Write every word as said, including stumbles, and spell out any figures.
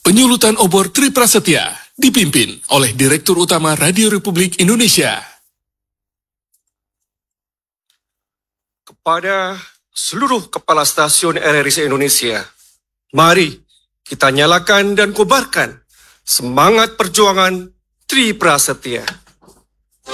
Penyulutan obor Tri Prasetya dipimpin oleh Direktur Utama Radio Republik Indonesia. Kepada seluruh kepala stasiun R R I se-Indonesia, mari kita nyalakan dan kobarkan semangat perjuangan Tri Prasetya.